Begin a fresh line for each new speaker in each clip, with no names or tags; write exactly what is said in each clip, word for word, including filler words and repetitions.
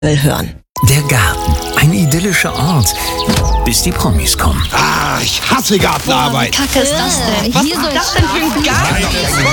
hören.
Der Garten, ein idyllischer Ort, bis die Promis kommen.
Ah, ich hasse Gartenarbeit.
Boah, wie kacke ist das denn?
Was ist das denn für ein Garten?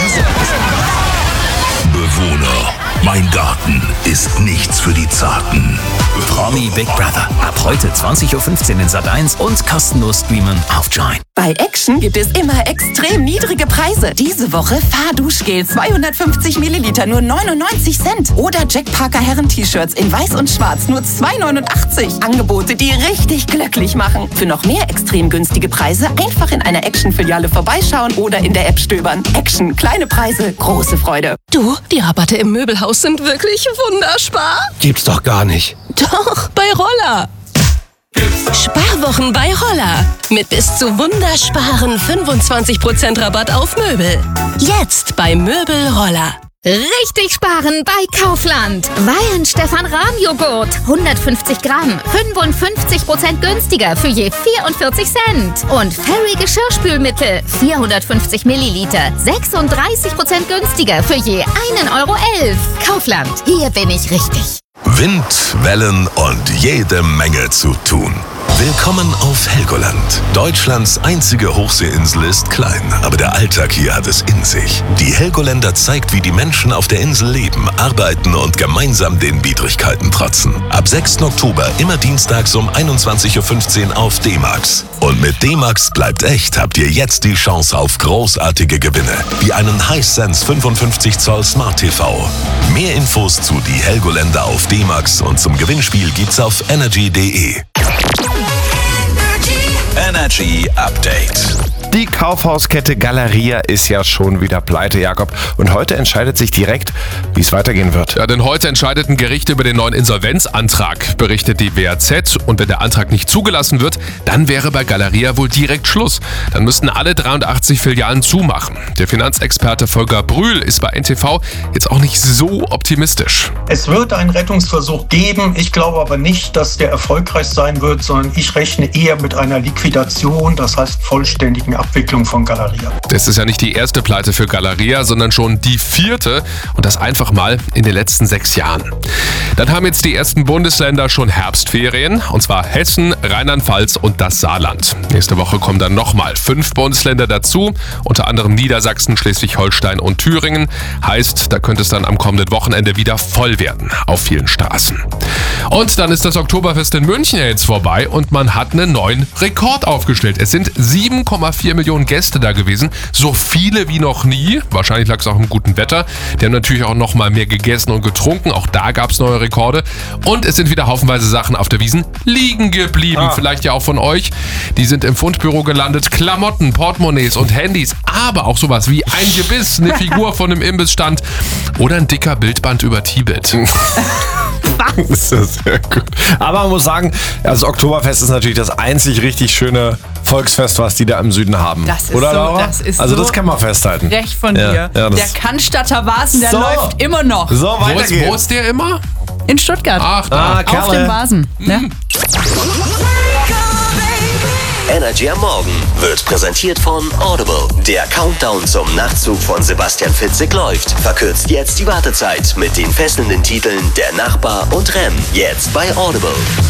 Bewohner, mein Garten ist nichts für die Zarten.
Promi Big Brother. Ab heute zwanzig Uhr fünfzehn in Sat eins und kostenlos streamen auf Join.
Bei Action gibt es immer extrem niedrige Preise. Diese Woche Fahrduschgel zweihundertfünfzig Milliliter nur neunundneunzig Cent. Oder Jack Parker Herren-T-Shirts in weiß und schwarz nur zwei neunundachtzig. Angebote, die richtig glücklich machen. Für noch mehr extrem günstige Preise einfach in einer Action-Filiale vorbeischauen oder in der App stöbern. Action, kleine Preise, große Freude.
Du, die Rabatte im Möbelhaus sind wirklich wunderspar.
Gibt's doch gar nicht.
Doch, bei Roller. Sparwochen bei Roller. Mit bis zu wundersparen fünfundzwanzig Prozent Rabatt auf Möbel. Jetzt bei Möbel Roller.
Richtig sparen bei Kaufland. Weihenstephan-Rahmjoghurt. hundertfünfzig Gramm. fünfundfünfzig Prozent günstiger für je vierundvierzig Cent. Und Fairy Geschirrspülmittel. vierhundertfünfzig Milliliter. sechsunddreißig Prozent günstiger für je einen Euro elf. Kaufland. Hier bin ich richtig.
Wind, Wellen und jede Menge zu tun. Willkommen auf Helgoland. Deutschlands einzige Hochseeinsel ist klein, aber der Alltag hier hat es in sich. Die Helgoländer zeigt, wie die Menschen auf der Insel leben, arbeiten und gemeinsam den Widrigkeiten trotzen. Ab sechsten Oktober immer dienstags um einundzwanzig Uhr fünfzehn auf D-Max. Und mit D-Max bleibt echt habt ihr jetzt die Chance auf großartige Gewinne, wie einen Hisense fünfundfünfzig Zoll Smart T V. Mehr Infos zu die Helgoländer auf D-Max und zum Gewinnspiel gibt's auf energy punkt de.
Energy Update.
Die Kaufhauskette Galeria ist ja schon wieder pleite, Jakob. Und heute entscheidet sich direkt, wie es weitergehen wird.
Ja, denn heute entscheidet ein Gericht über den neuen Insolvenzantrag, berichtet die W A Z. Und wenn der Antrag nicht zugelassen wird, dann wäre bei Galeria wohl direkt Schluss. Dann müssten alle dreiundachtzig Filialen zumachen. Der Finanzexperte Volker Brühl ist bei N T V jetzt auch nicht so optimistisch.
Es wird einen Rettungsversuch geben. Ich glaube aber nicht, dass der erfolgreich sein wird, sondern ich rechne eher mit einer Liquidation, das heißt vollständigen Abwicklung von Galeria.
Das ist ja nicht die erste Pleite für Galeria, sondern schon die vierte und das einfach mal in den letzten sechs Jahren. Dann haben jetzt die ersten Bundesländer schon Herbstferien, und zwar Hessen, Rheinland-Pfalz und das Saarland. Nächste Woche kommen dann nochmal fünf Bundesländer dazu, unter anderem Niedersachsen, Schleswig-Holstein und Thüringen. Heißt, da könnte es dann am kommenden Wochenende wieder voll werden auf vielen Straßen. Und dann ist das Oktoberfest in München ja jetzt vorbei und man hat einen neuen Rekord aufgestellt. Es sind sieben Komma vier Millionen Gäste da gewesen, so viele wie noch nie. Wahrscheinlich lag es auch im guten Wetter. Die haben natürlich auch noch mal mehr gegessen und getrunken. Auch da gab es neue Rekorde. Und es sind wieder haufenweise Sachen auf der Wiesn liegen geblieben. Ah. Vielleicht ja auch von euch. Die sind im Fundbüro gelandet. Klamotten, Portemonnaies und Handys. Aber auch sowas wie ein Gebiss, eine Figur von einem Imbissstand oder ein dicker Bildband über Tibet.
Das ist sehr gut. Aber man muss sagen, das Oktoberfest ist natürlich das einzig richtig schöne Volksfest, was die da im Süden haben.
Das ist
Oder,
so,
Laura?
das ist
also
so
das kann man festhalten.
Recht von
ja,
dir.
Ja,
der Cannstatter Vasen, der
so,
läuft immer noch.
So,
weiter
weiter
wo, ist,
geht's.
wo ist der immer?
In Stuttgart.
Ach, da.
Ah,
auf dem Vasen. Ne?
Mhm.
Energy am Morgen wird präsentiert von Audible. Der Countdown zum Nachtzug von Sebastian Fitzek läuft. Verkürzt jetzt die Wartezeit mit den fesselnden Titeln Der Nachbar und Rem. Jetzt bei Audible.